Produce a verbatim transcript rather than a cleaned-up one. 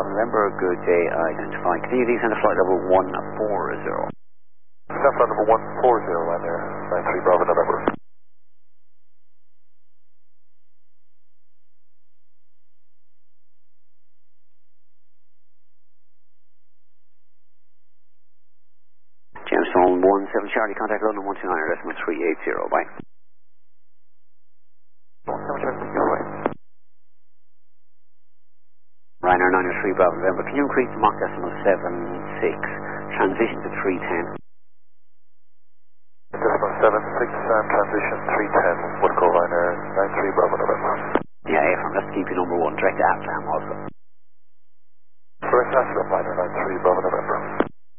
Bravo November, good day, identify. Continue descend to flight level one four zero. Descend flight level one four zero, line there, nine three Bravo November. Gemstone one seven Charlie, contact London one two nine, decimal three eight zero, bye. one seven Charlie, go away. Ryanair nine three Bravo November, can you increase the Mach decimal seven six, transition to three ten? Decimal seven six and transition three ten, Woodco Ryanair nine three Bravo November. Yeah, Airframe, let's keep you number one, direct to Amsterdam also.